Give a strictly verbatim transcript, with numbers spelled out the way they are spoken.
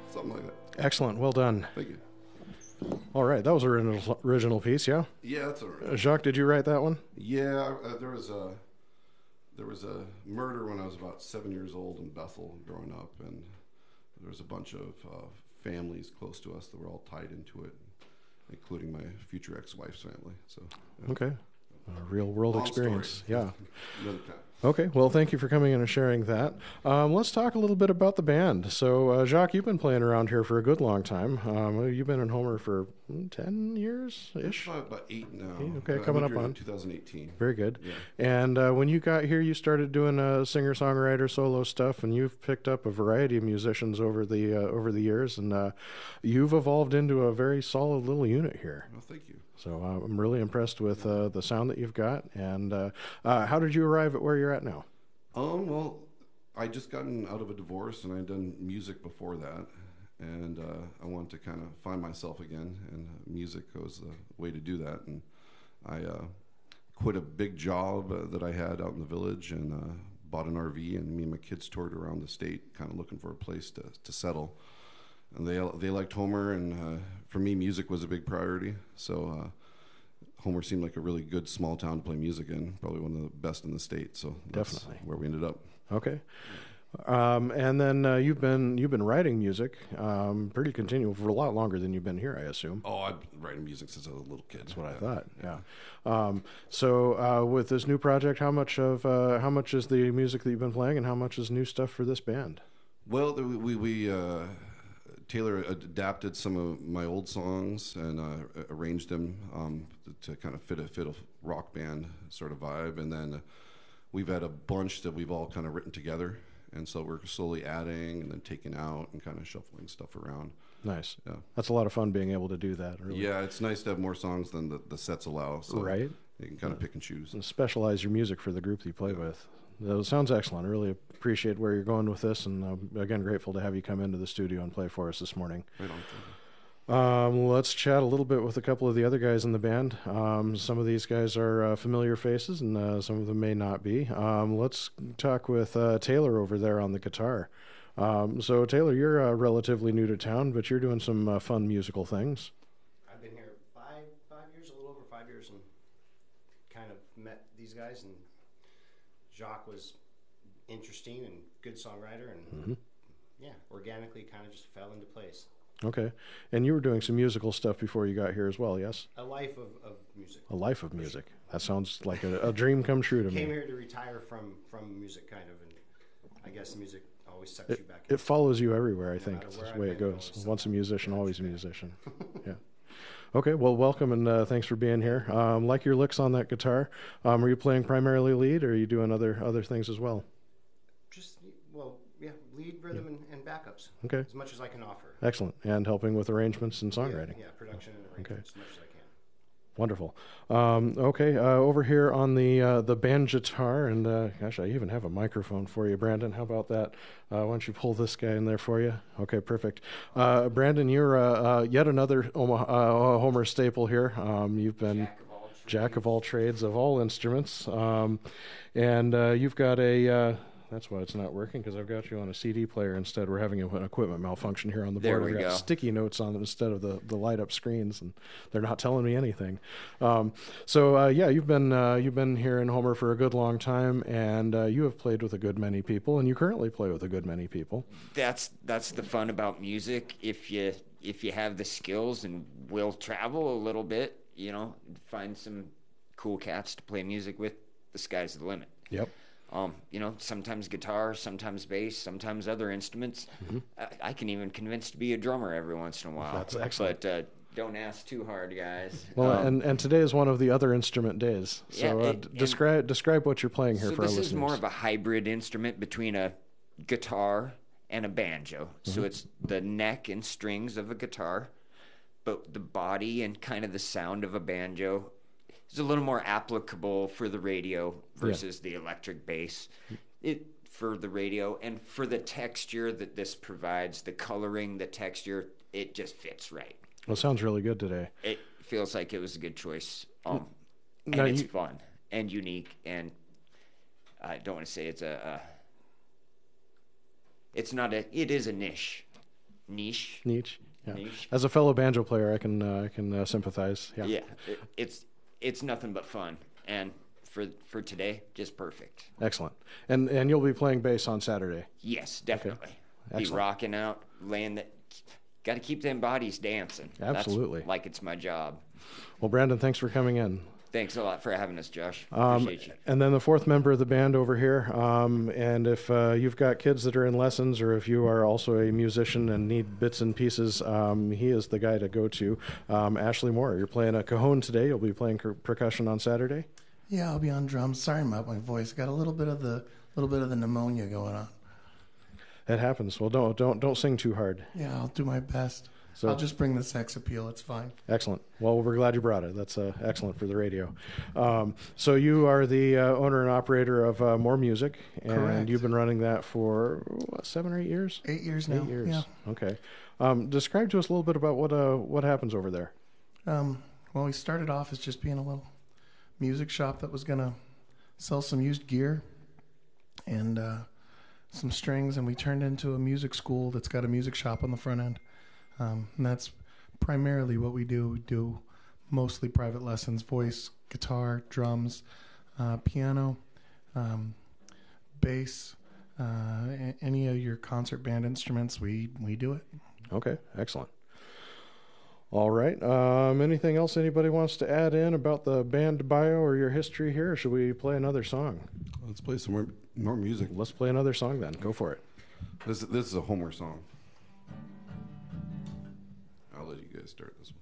something like that. Excellent. Well done. Thank you. All right. That was an original, original piece, yeah? Yeah, that's all right. Uh, Jacques, did you write that one? Yeah, uh, there was a there was a murder when I was about seven years old in Bethel, growing up, and there was a bunch of uh, families close to us that were all tied into it, including my future ex-wife's family. So yeah. Okay. A real world Long experience. story. Yeah. Another time. Okay. Well, thank you for coming in and sharing that. Um, let's talk a little bit about the band. So, uh, Jacques, you've been playing around here for a good long time. Um, you've been in Homer for mm, ten years-ish? About, about eight now. Eight, okay, Uh, I coming moved up here on. in twenty eighteen. Very good. Yeah. And uh, when you got here, you started doing uh, singer-songwriter solo stuff, and you've picked up a variety of musicians over the uh, over the years, and uh, you've evolved into a very solid little unit here. Well, thank you. So uh, I'm really impressed with uh, the sound that you've got. And uh, uh, how did you arrive at where you're at now? Um, well, I just gotten out of a divorce, and I'd done music before that, and uh, I wanted to kind of find myself again, and music was the way to do that. And I uh, quit a big job uh, that I had out in the village, and uh, bought an R V, and me and my kids toured around the state, kind of looking for a place to, to settle. And they they liked Homer, and uh, for me, music was a big priority. So uh, Homer seemed like a really good small town to play music in, probably one of the best in the state. So that's Definitely. where we ended up. Okay. Um, and then uh, you've been you've been writing music um, pretty continual for a lot longer than you've been here, I assume. Oh, I've been writing music since I was a little kid. That's what I Yeah. thought. Yeah. Um, so uh, with this new project, how much of uh, how much is the music that you've been playing, and how much is new stuff for this band? Well, the- we we uh, Taylor adapted some of my old songs and uh, arranged them um, to, to kind of fit a fit a rock band sort of vibe, and then we've had a bunch that we've all kind of written together, and so we're slowly adding and then taking out and kind of shuffling stuff around. Nice. Yeah. That's a lot of fun being able to do that. Really. Yeah, it's nice to have more songs than the, the sets allow. So Right. You can kind of pick and choose. And specialize your music for the group that you play with. That sounds excellent. I really appreciate where you're going with this, and I'm again grateful to have you come into the studio and play for us this morning. Right on. Um, let's chat a little bit with a couple of the other guys in the band. Um, some of these guys are uh, familiar faces, and uh, some of them may not be. Um, let's talk with uh, Taylor over there on the guitar. Um, so, Taylor, you're uh, relatively new to town, but you're doing some uh, fun musical things. I've been here five five years, a little over five years, and kind of met these guys. And Jacques was interesting and good songwriter, and Mm-hmm. yeah, organically kind of just fell into place. Okay. And you were doing some musical stuff before you got here as well, yes? A life of, of music. A life of music. That sounds like a, a dream come true to Came me. here to retire from, from music, kind of, and I guess music always sucks It, you back. it follows you everywhere, I No think. matter That's where the I've way it been, goes. always Once a somehow musician, comes always a back. musician. Yeah. Okay, well, welcome, and uh, thanks for being here. Um, like your licks on that guitar. Um, are you playing primarily lead, or are you doing other other things as well? Just, well, yeah, lead, rhythm, and, and backups. Okay. As much as I can offer. Excellent. And helping with arrangements and songwriting. Yeah, yeah, production and Okay. arrangements as much as I can. Wonderful. Um, okay, uh, over here on the uh, the band guitar, and uh, gosh, I even have a microphone for you, Brandon. How about that? Uh, why don't you pull this guy in there for you? Okay, perfect. Uh, Brandon, you're uh, uh, yet another Omaha, uh, Homer staple here. Um, you've been Jack of all trades. jack of all trades of all instruments, um, and uh, you've got a. Uh, That's why it's not working, because I've got you on a C D player instead. We're having an equipment malfunction here on the There board. we I've got go. sticky notes on it instead of the, the light up screens, and they're not telling me anything. Um, so uh, yeah, you've been uh, you've been here in Homer for a good long time, and uh, you have played with a good many people, and you currently play with a good many people. That's that's the fun about music. If you if you have the skills and will travel a little bit, you know, find some cool cats to play music with. The sky's the limit. Yep. Um, you know, sometimes guitar, sometimes bass, sometimes other instruments. Mm-hmm. I, I can even convince to be a drummer every once in a while. That's excellent. But uh, don't ask too hard, guys. Well, Um, and, and today is one of the other instrument days. So Yeah, uh, it- d- and- describe describe what you're playing here so for this our is listeners. more of a hybrid instrument between a guitar and a banjo. Mm-hmm. So it's the neck and strings of a guitar, but the body and kind of the sound of a banjo is a little more applicable for the radio versus the electric bass. It for the radio, and for the texture that this provides, the coloring, the texture, it just fits right. Well, it sounds really good today. It feels like it was a good choice. Um, and Now it's you- fun and unique, and I don't want to say it's a, a it's not a it is a niche, niche. Niche. Yeah. Niche. As a fellow banjo player, I can uh, I can uh, sympathize. Yeah. Yeah, it, it's it's nothing but fun, and for for today, just perfect. Excellent. And and you'll be playing bass on Saturday. Yes, definitely. Be Excellent. rocking out, laying that. Got to keep them bodies dancing. Absolutely. That's like it's my job. Well, Brandon, thanks for coming in. Thanks a lot for having us, Josh. Um, Appreciate you. and then the fourth member of the band over here. Um, and if uh, you've got kids that are in lessons, or if you are also a musician and need bits and pieces, um, he is the guy to go to. Um, Ashley Moore, you're playing a cajon today. You'll be playing per- percussion on Saturday. Yeah, I'll be on drums. Sorry about my voice. Got a little bit of the little bit of the pneumonia going on. It happens. Well, don't don't don't sing too hard. Yeah, I'll do my best. So- I'll just bring the sex appeal. It's fine. Excellent. Well, we're glad you brought it. That's uh, excellent for the radio. Um, so you are the uh, owner and operator of uh, More Music, and Correct. you've been running that for what, seven or eight years. Eight years now. Eight years. Yeah. Okay. Um, describe to us a little bit about what uh, what happens over there. Um, well, we started off as just being a little music shop that was gonna sell some used gear and uh, some strings, and we turned into a music school that's got a music shop on the front end. Um, and that's primarily what we do. We do mostly private lessons, voice, guitar, drums, uh, piano, um, bass, uh, a- any of your concert band instruments, we, we do it. Okay. Excellent. All right. Um, anything else anybody wants to add in about the band bio or your history here? Or should we play another song? Let's play some more, more music. Let's play another song then. Go for it. This this is a Homer song. I'll let you guys start this one.